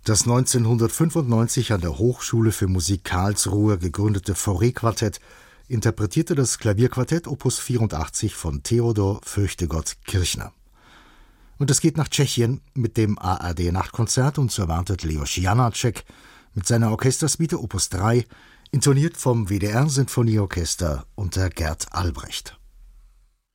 Das 1995 an der Hochschule für Musik Karlsruhe gegründete Fauré-Quartett interpretierte das Klavierquartett Opus 84 von Theodor Fürchtegott Kirchner. Und es geht nach Tschechien mit dem ARD-Nachtkonzert und so erwartet Leos Janáček mit seiner Orchestersuite Opus 3, intoniert vom WDR-Sinfonieorchester unter Gert Albrecht.